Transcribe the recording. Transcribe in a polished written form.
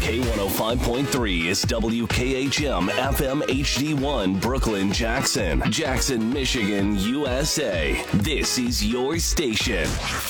K105.3 is WKHM FM HD1 Brooklyn, Jackson, Michigan, USA. This is your station.